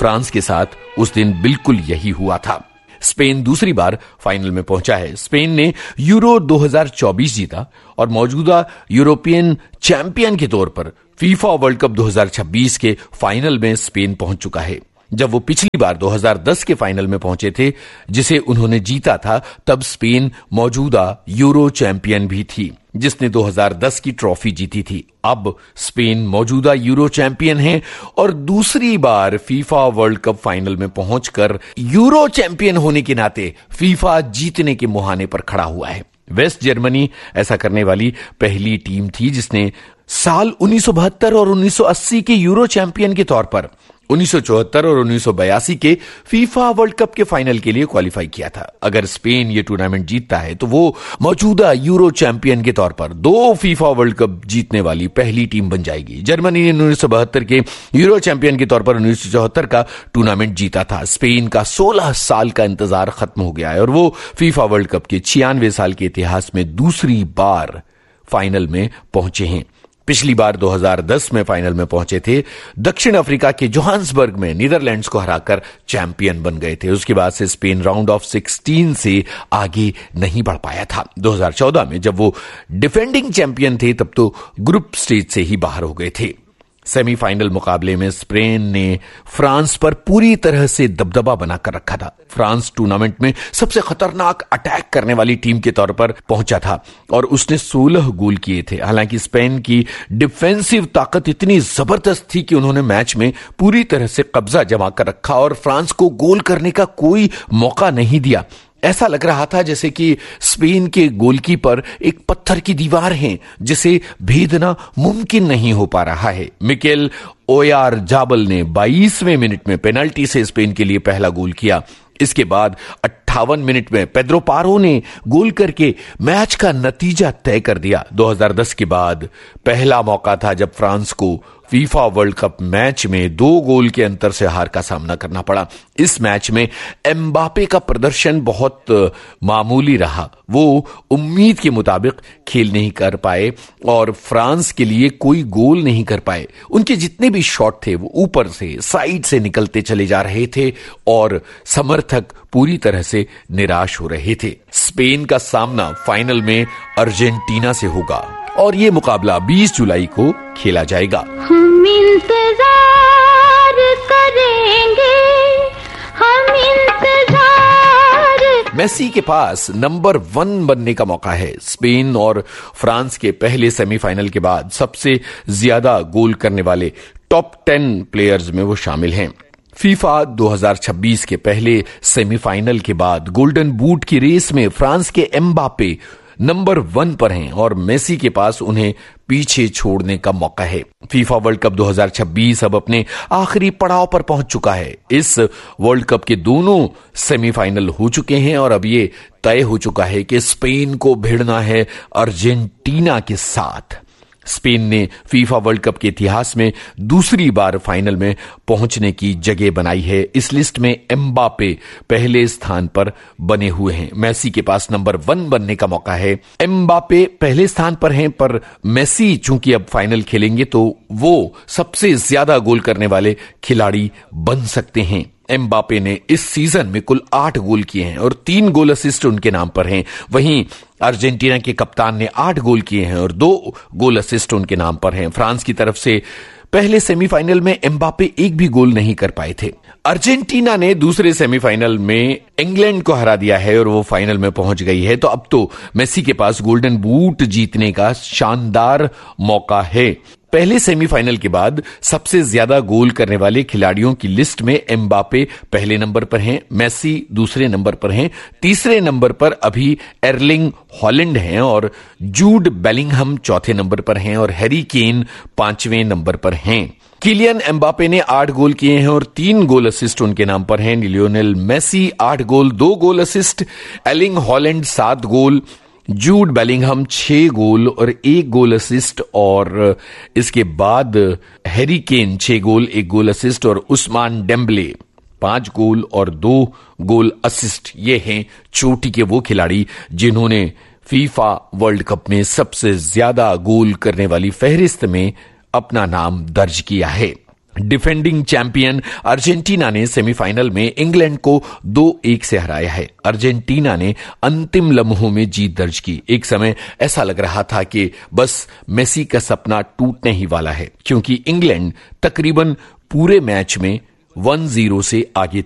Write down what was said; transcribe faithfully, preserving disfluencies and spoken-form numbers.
France के साथ उस दिन बिल्कुल यही हुआ था। स्पेन दूसरी बार फाइनल में पहुंचा है। स्पेन ने यूरो दो हज़ार चौबीस जीता और मौजूदा यूरोपियन चैंपियन के तौर पर फीफा वर्ल्ड कप दो हज़ार छब्बीस के फाइनल में स्पेन पहुंच चुका है। जब वो पिछली बार दो हज़ार दस के फाइनल में पहुंचे थे, जिसे उन्होंने जीता था, तब स्पेन मौजूदा यूरो चैंपियन भी थी, जिसने दो हज़ार दस की ट्रॉफी जीती थी। अब स्पेन मौजूदा यूरो चैंपियन है और दूसरी बार फीफा वर्ल्ड कप फाइनल में पहुंचकर यूरो चैंपियन होने के नाते फीफा जीतने के मुहाने पर खड़ा हुआ है। वेस्ट जर्मनी ऐसा करने वाली पहली टीम थी जिसने साल उन्नीस सौ बहत्तर और उन्नीस सौ अस्सी के यूरो चैंपियन के तौर पर उन्नीस सौ चौहत्तर और उन्नीस सौ बयासी के फीफा वर्ल्ड कप के फाइनल के लिए क्वालिफाई किया था। अगर स्पेन ये टूर्नामेंट जीतता है तो वो मौजूदा यूरो चैंपियन के तौर पर दो फीफा वर्ल्ड कप जीतने वाली पहली टीम बन जाएगी। जर्मनी ने उन्नीस सौ बहत्तर के यूरो चैंपियन के तौर पर उन्नीस सौ चौहत्तर का टूर्नामेंट जीता था। स्पेन का सोलह साल का इंतजार खत्म हो गया है और वो फीफा वर्ल्ड कप के छियानवे साल के इतिहास में दूसरी बार फाइनल में पहुंचे हैं। पिछली बार दो हज़ार दस में फाइनल में पहुंचे थे। दक्षिण अफ्रीका के जोहान्सबर्ग में नीदरलैंड्स को हराकर चैंपियन बन गए थे। उसके बाद से स्पेन राउंड ऑफ सिक्सटीन से आगे नहीं बढ़ पाया था। दो हज़ार चौदह में जब वो डिफेंडिंग चैंपियन थे तब तो ग्रुप स्टेज से ही बाहर हो गए थे। सेमीफाइनल मुकाबले में स्पेन ने फ्रांस पर पूरी तरह से दबदबा बनाकर रखा था। फ्रांस टूर्नामेंट में सबसे खतरनाक अटैक करने वाली टीम के तौर पर पहुंचा था और उसने सोलह गोल किए थे। हालांकि स्पेन की डिफेंसिव ताकत इतनी जबरदस्त थी कि उन्होंने मैच में पूरी तरह से कब्जा जमा कर रखा और फ्रांस को गोल करने का कोई मौका नहीं दिया। ऐसा लग रहा था जैसे कि स्पेन के गोलकीपर एक पत्थर की दीवार हैं जिसे भेदना मुमकिन नहीं हो पा रहा है। मिकेल ओयारजाबल ने बाईसवें मिनट में पेनल्टी से स्पेन के लिए पहला गोल किया। इसके बाद अट्ठावन मिनट में पेड्रो पारो ने गोल करके मैच का नतीजा तय कर दिया। दो हज़ार दस के बाद पहला मौका था जब फ्रांस को फीफा वर्ल्ड कप मैच में दो गोल के अंतर से हार का सामना करना पड़ा। इस मैच में एम्बापे का प्रदर्शन बहुत मामूली रहा। वो उम्मीद के मुताबिक खेल नहीं कर पाए और फ्रांस के लिए कोई गोल नहीं कर पाए। उनके जितने भी शॉट थे वो ऊपर से साइड से निकलते चले जा रहे थे और समर्थक पूरी तरह से निराश हो रहे थे। स्पेन का सामना फाइनल में अर्जेंटीना से होगा और ये मुकाबला बीस जुलाई को खेला जाएगा। हम इंतजार करेंगे, हम इंतजार। मेसी के पास नंबर वन बनने का मौका है। स्पेन और फ्रांस के पहले सेमीफाइनल के बाद सबसे ज्यादा गोल करने वाले टॉप टेन प्लेयर्स में वो शामिल हैं। फीफा दो हज़ार छब्बीस के पहले सेमीफाइनल के बाद गोल्डन बूट की रेस में फ्रांस के एम्बापे नंबर वन पर हैं और मेसी के पास उन्हें पीछे छोड़ने का मौका है। फीफा वर्ल्ड कप दो हज़ार छब्बीस अब अपने आखिरी पड़ाव पर पहुंच चुका है। इस वर्ल्ड कप के दोनों सेमीफाइनल हो चुके हैं और अब ये तय हो चुका है कि स्पेन को भिड़ना है अर्जेंटीना के साथ। स्पेन ने फीफा वर्ल्ड कप के इतिहास में दूसरी बार फाइनल में पहुंचने की जगह बनाई है। इस लिस्ट में एम्बापे पहले स्थान पर बने हुए हैं। मेसी के पास नंबर वन बनने का मौका है। एम्बापे पहले स्थान पर हैं, पर मेसी चूंकि अब फाइनल खेलेंगे तो वो सबसे ज्यादा गोल करने वाले खिलाड़ी बन सकते हैं। एम्बापे ने इस सीजन में कुल आठ गोल किए हैं और तीन गोल असिस्ट उनके नाम पर हैं। वहीं अर्जेंटीना के कप्तान ने आठ गोल किए हैं और दो गोल असिस्ट उनके नाम पर हैं। फ्रांस की तरफ से पहले सेमीफाइनल में एम्बापे एक भी गोल नहीं कर पाए थे। अर्जेंटीना ने दूसरे सेमीफाइनल में इंग्लैंड को हरा दिया है और वो फाइनल में पहुंच गई है। तो अब तो मेसी के पास गोल्डन बूट जीतने का शानदार मौका है। पहले सेमीफाइनल के बाद सबसे ज्यादा गोल करने वाले खिलाड़ियों की लिस्ट में एम्बापे पहले नंबर पर हैं, मेसी दूसरे नंबर पर हैं, तीसरे नंबर पर अभी एर्लिंग हॉलैंड हैं और जूड बेलिंगहम चौथे नंबर पर हैं और हैरी केन पांचवें नंबर पर हैं। किलियन एम्बापे ने आठ गोल किए हैं और तीन गोल असिस्ट उनके नाम पर हैं। लियोनेल मेसी आठ गोल दो गोल असिस्ट, एर्लिंग हॉलैंड सात गोल, जूड बेलिंगहम छह गोल और एक गोल असिस्ट और इसके बाद हैरी केन छह गोल एक गोल असिस्ट और उस्मान डेम्बले पांच गोल और दो गोल असिस्ट। ये हैं चोटी के वो खिलाड़ी जिन्होंने फीफा वर्ल्ड कप में सबसे ज्यादा गोल करने वाली फहरिस्त में अपना नाम दर्ज किया है। डिफेंडिंग चैंपियन अर्जेंटीना ने सेमीफाइनल में इंग्लैंड को दो एक से हराया है। अर्जेंटीना ने अंतिम लम्हों में जीत दर्ज की। एक समय ऐसा लग रहा था कि बस मेसी का सपना टूटने ही वाला है, क्योंकि इंग्लैंड तकरीबन पूरे मैच में वन जीरो से आगे